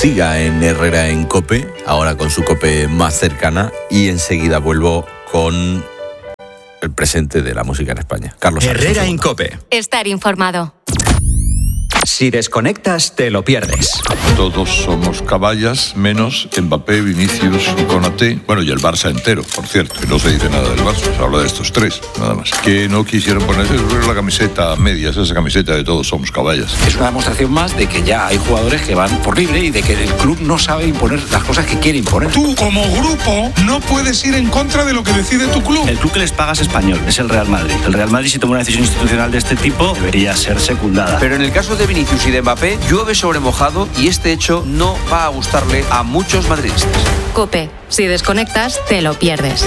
siga en Herrera en COPE, ahora con su COPE más cercana, y enseguida vuelvo con el presente de la música en España. Carlos Herrera en COPE. Estar informado. Si desconectas, te lo pierdes. Todos somos caballas, menos Mbappé, Vinicius y Konaté. Bueno, y el Barça entero, por cierto, que no se dice nada del Barça, se habla de estos tres, nada más. Que no quisieron ponerse la camiseta a medias, esa camiseta de todos somos caballas. Es una demostración más de que ya hay jugadores que van por libre y de que el club no sabe imponer las cosas que quiere imponer. Tú, como grupo, no puedes ir en contra de lo que decide tu club. El club que les paga es español, es el Real Madrid. El Real Madrid, si toma una decisión institucional de este tipo, debería ser secundada. Pero en el caso de Vinicius y de Mbappé, llueve sobre mojado y este hecho no va a gustarle a muchos madridistas. COPE. Si desconectas, te lo pierdes.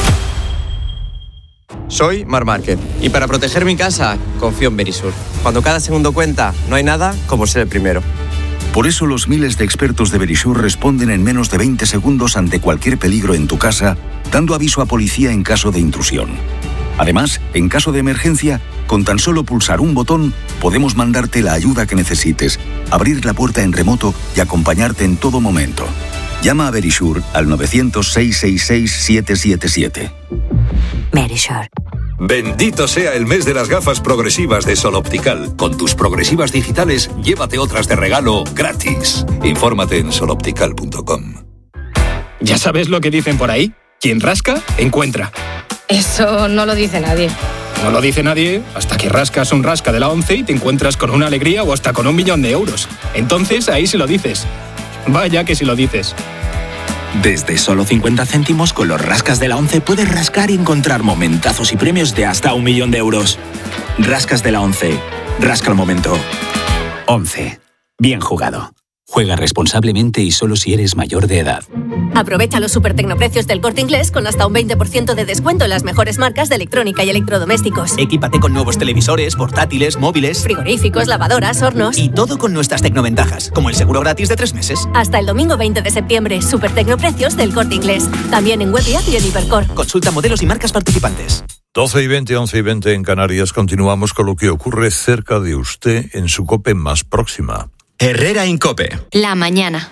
Soy Marc Márquez y para proteger mi casa confío en Verisur. Cuando cada segundo cuenta, no hay nada como ser el primero. Por eso los miles de expertos de Verisur responden en menos de 20 segundos ante cualquier peligro en tu casa, dando aviso a policía en caso de intrusión. Además, en caso de emergencia, con tan solo pulsar un botón, podemos mandarte la ayuda que necesites, abrir la puerta en remoto y acompañarte en todo momento. Llama a Verisur al 900-666-777. Verisur. Bendito sea el mes de las gafas progresivas de Sol Optical. Con tus progresivas digitales, llévate otras de regalo gratis. Infórmate en soloptical.com. ¿Ya sabes lo que dicen por ahí? Quien rasca, encuentra. Eso no lo dice nadie. No lo dice nadie hasta que rascas un rasca de la ONCE y te encuentras con una alegría o hasta con 1 millón de euros. Entonces ahí sí lo dices. Vaya que sí lo dices. Desde solo 50 céntimos con los rascas de la ONCE puedes rascar y encontrar momentazos y premios de hasta 1 millón de euros. Rascas de la ONCE. Rasca el momento. ONCE. Bien jugado. Juega responsablemente y solo si eres mayor de edad. Aprovecha los supertecnoprecios del Corte Inglés con hasta un 20% de descuento en las mejores marcas de electrónica y electrodomésticos. Equípate con nuevos televisores, portátiles, móviles, frigoríficos, lavadoras, hornos. Y todo con nuestras tecnoventajas, como el seguro gratis de 3 meses. Hasta el domingo 20 de septiembre, supertecnoprecios del Corte Inglés. También en web y app y en Hipercor. Consulta modelos y marcas participantes. 12:20, 11:20 en Canarias. Continuamos con lo que ocurre cerca de usted en su COPE más próxima. Herrera en COPE. La mañana.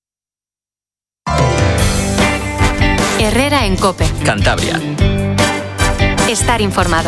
Herrera en COPE. Cantabria. Estar informado.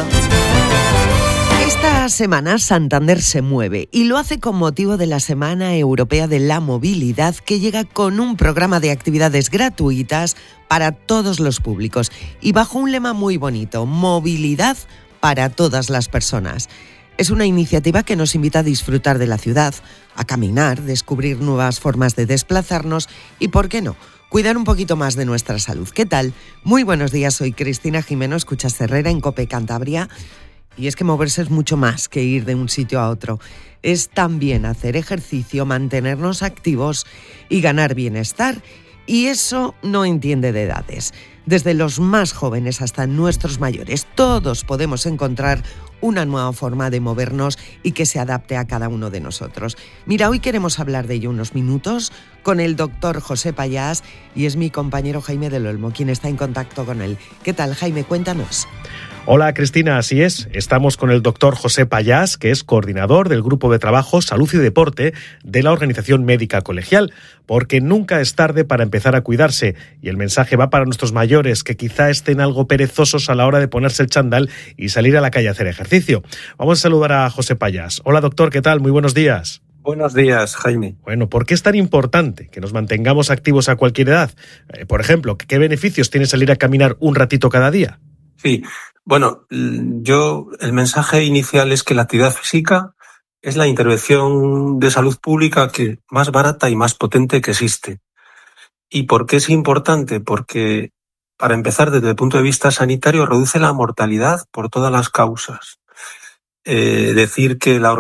Esta semana Santander se mueve y lo hace con motivo de la Semana Europea de la Movilidad, que llega con un programa de actividades gratuitas para todos los públicos y bajo un lema muy bonito: movilidad para todas las personas. Es una iniciativa que nos invita a disfrutar de la ciudad, a caminar, descubrir nuevas formas de desplazarnos y, ¿por qué no?, cuidar un poquito más de nuestra salud. ¿Qué tal? Muy buenos días, soy Cristina Jimeno, escuchas Herrera en COPE Cantabria. Y es que moverse es mucho más que ir de un sitio a otro. Es también hacer ejercicio, mantenernos activos y ganar bienestar. Y eso no entiende de edades. Desde los más jóvenes hasta nuestros mayores, todos podemos encontrar una nueva forma de movernos y que se adapte a cada uno de nosotros. Mira, hoy queremos hablar de ello unos minutos con el doctor José Payás y es mi compañero Jaime del Olmo quien está en contacto con él. ¿Qué tal, Jaime? Cuéntanos. Hola Cristina, así es. Estamos con el doctor José Payás, que es coordinador del Grupo de Trabajo Salud y Deporte de la Organización Médica Colegial, porque nunca es tarde para empezar a cuidarse. Y el mensaje va para nuestros mayores, que quizá estén algo perezosos a la hora de ponerse el chándal y salir a la calle a hacer ejercicio. Vamos a saludar a José Payás. Hola doctor, ¿qué tal? Muy buenos días. Buenos días, Jaime. Bueno, ¿por qué es tan importante que nos mantengamos activos a cualquier edad? Por ejemplo, ¿qué beneficios tiene salir a caminar un ratito cada día? Sí, bueno, el mensaje inicial es que la actividad física es la intervención de salud pública que más barata y más potente que existe. ¿Y por qué es importante? Porque, para empezar, desde el punto de vista sanitario, reduce la mortalidad por todas las causas. Decir que la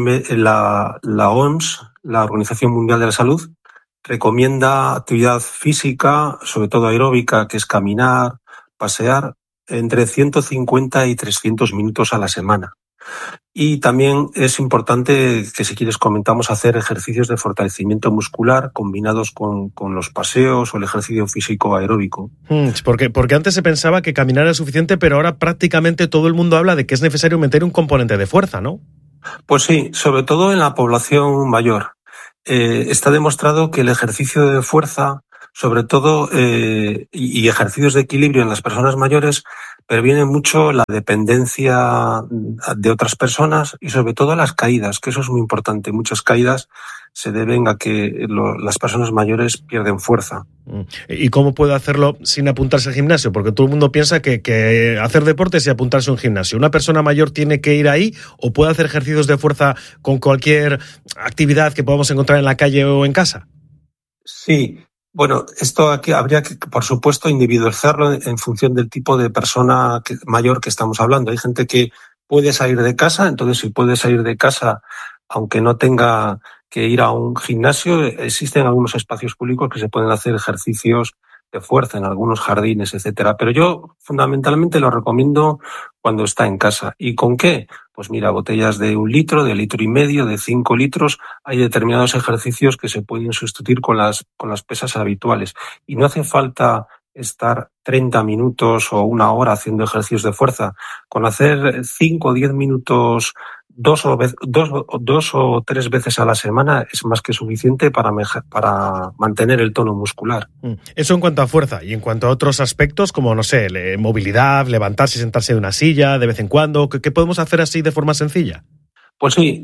OMS, la Organización Mundial de la Salud, recomienda actividad física, sobre todo aeróbica, que es caminar, pasear, entre 150 y 300 minutos a la semana. Y también es importante que, si quieres, comentamos hacer ejercicios de fortalecimiento muscular combinados con los paseos o el ejercicio físico aeróbico. Porque antes se pensaba que caminar era suficiente, pero ahora prácticamente todo el mundo habla de que es necesario meter un componente de fuerza, ¿no? Pues sí, sobre todo en la población mayor. está demostrado que el ejercicio de fuerza, sobre todo, y ejercicios de equilibrio en las personas mayores, previene mucho la dependencia de otras personas y sobre todo las caídas, que eso es muy importante. Muchas caídas se deben a que las personas mayores pierden fuerza. ¿Y cómo puede hacerlo sin apuntarse al gimnasio? Porque todo el mundo piensa que hacer deporte es apuntarse a un gimnasio. ¿Una persona mayor tiene que ir ahí o puede hacer ejercicios de fuerza con cualquier actividad que podamos encontrar en la calle o en casa? Sí. Bueno, esto aquí habría que, por supuesto, individualizarlo en función del tipo de persona mayor que estamos hablando. Hay gente que puede salir de casa, entonces si puede salir de casa, aunque no tenga que ir a un gimnasio, existen algunos espacios públicos que se pueden hacer ejercicios de fuerza en algunos jardines, etcétera. Pero yo fundamentalmente lo recomiendo cuando está en casa. ¿Y con qué? Pues mira, botellas de 1 litro, de 1,5 litros, de 5 litros. Hay determinados ejercicios que se pueden sustituir con las pesas habituales. Y no hace falta estar 30 minutos o 1 hora haciendo ejercicios de fuerza. Con hacer 5 o 10 minutos 2 o 3 veces a la semana es más que suficiente para mantener el tono muscular. Eso en cuanto a fuerza. Y en cuanto a otros aspectos, como, no sé, movilidad, levantarse y sentarse de una silla de vez en cuando, ¿qué podemos hacer así de forma sencilla? Pues sí,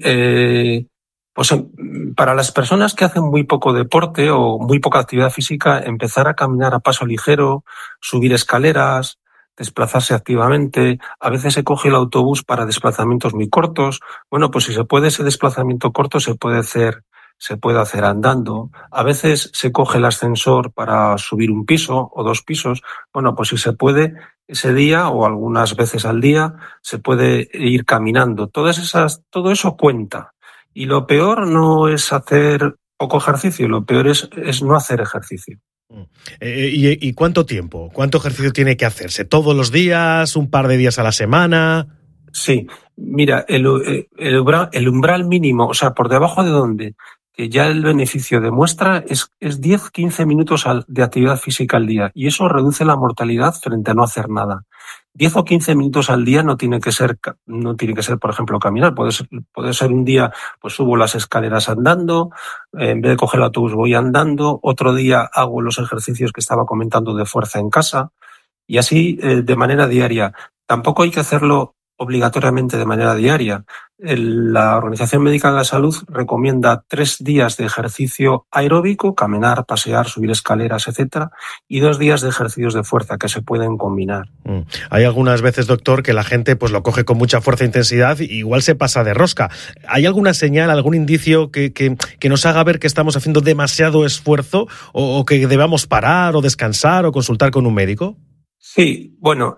para las personas que hacen muy poco deporte o muy poca actividad física, empezar a caminar a paso ligero, subir escaleras, desplazarse activamente. A veces se coge el autobús para desplazamientos muy cortos. Bueno, pues si se puede ese desplazamiento corto, se puede hacer andando. A veces se coge el ascensor para subir 1 piso o 2 pisos. Bueno, pues si se puede ese día o algunas veces al día, se puede ir caminando. Todo eso cuenta. Y lo peor no es hacer poco ejercicio, lo peor es no hacer ejercicio. ¿Y cuánto tiempo? ¿Cuánto ejercicio tiene que hacerse? ¿Todos los días? ¿Un par de días a la semana? Sí, mira, el umbral mínimo, o sea, por debajo de donde que ya el beneficio demuestra es 10-15 minutos de actividad física al día, y eso reduce la mortalidad frente a no hacer nada. 10 o 15 minutos al día no tiene que ser, por ejemplo, caminar. Puede ser un día, pues subo las escaleras andando, en vez de coger el autobús voy andando, otro día hago los ejercicios que estaba comentando de fuerza en casa, y así de manera diaria. Tampoco hay que hacerlo obligatoriamente de manera diaria. La Organización Médica de la Salud recomienda 3 días de ejercicio aeróbico, caminar, pasear, subir escaleras, etcétera, y 2 días de ejercicios de fuerza que se pueden combinar. Hay algunas veces, doctor, que la gente pues lo coge con mucha fuerza e intensidad y igual se pasa de rosca. ¿Hay alguna señal, algún indicio que nos haga ver que estamos haciendo demasiado esfuerzo o que debamos parar o descansar o consultar con un médico? Sí, bueno,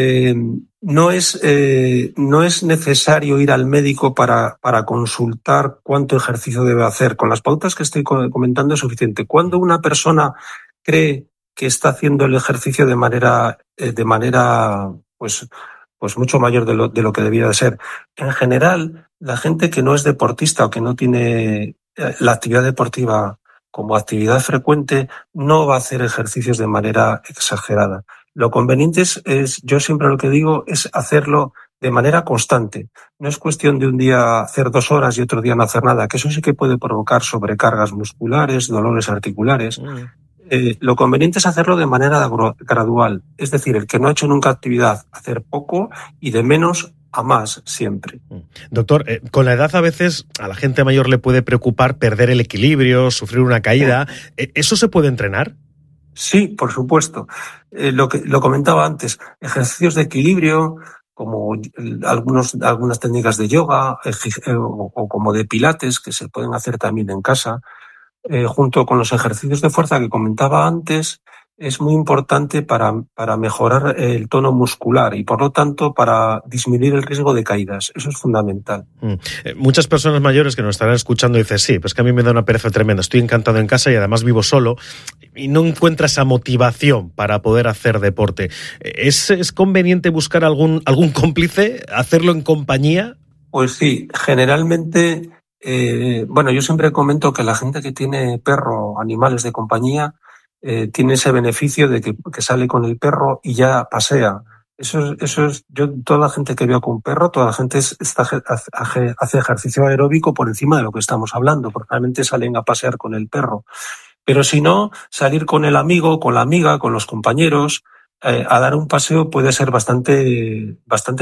no es necesario ir al médico para consultar cuánto ejercicio debe hacer. Con las pautas que estoy comentando es suficiente. Cuando una persona cree que está haciendo el ejercicio de manera pues mucho mayor de lo que debiera de ser. En general, la gente que no es deportista o que no tiene la actividad deportiva como actividad frecuente no va a hacer ejercicios de manera exagerada. Lo conveniente es, yo siempre lo que digo, es hacerlo de manera constante. No es cuestión de un día hacer 2 horas y otro día no hacer nada, que eso sí que puede provocar sobrecargas musculares, dolores articulares. Lo conveniente es hacerlo de manera gradual. Es decir, el que no ha hecho nunca actividad, hacer poco y de menos a más siempre. Doctor, con la edad a veces a la gente mayor le puede preocupar perder el equilibrio, sufrir una caída. ¿Eso se puede entrenar? Sí, por supuesto. Lo comentaba antes, ejercicios de equilibrio, como algunas técnicas de yoga o como de pilates, que se pueden hacer también en casa, junto con los ejercicios de fuerza que comentaba antes, es muy importante para mejorar el tono muscular y, por lo tanto, para disminuir el riesgo de caídas. Eso es fundamental. Muchas personas mayores que nos estarán escuchando dicen, sí, pues que a mí me da una pereza tremenda. Estoy encantado en casa y además vivo solo y no encuentro esa motivación para poder hacer deporte. ¿Es conveniente buscar algún cómplice, hacerlo en compañía? Pues sí, generalmente, yo siempre comento que la gente que tiene perro, animales de compañía, tiene ese beneficio de que sale con el perro y ya pasea. Eso es, yo, toda la gente que veo con un perro, toda la gente hace ejercicio aeróbico por encima de lo que estamos hablando, porque realmente salen a pasear con el perro. Pero si no, salir con el amigo, con la amiga, con los compañeros, a dar un paseo puede ser bastante